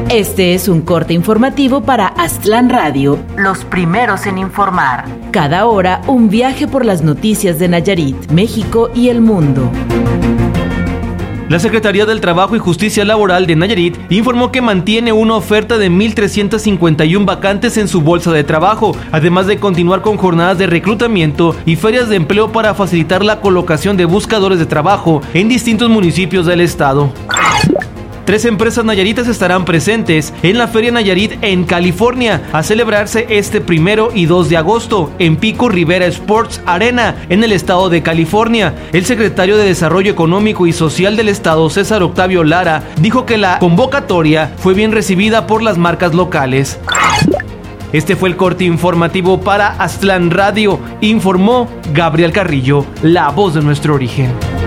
Este es un corte informativo para Aztlán Radio, los primeros en informar. Cada hora, un viaje por las noticias de Nayarit, México y el mundo. La Secretaría del Trabajo y Justicia Laboral de Nayarit informó que mantiene una oferta de 1,351 vacantes en su bolsa de trabajo, además de continuar con jornadas de reclutamiento y ferias de empleo para facilitar la colocación de buscadores de trabajo en distintos municipios del estado. 3 empresas nayaritas estarán presentes en la Feria Nayarit en California, a celebrarse este 1 y 2 de agosto en Pico Rivera Sports Arena, en el estado de California. El secretario de Desarrollo Económico y Social del estado, César Octavio Lara, dijo que la convocatoria fue bien recibida por las marcas locales. Este fue el corte informativo para Aztlán Radio, informó Gabriel Carrillo, la voz de nuestro origen.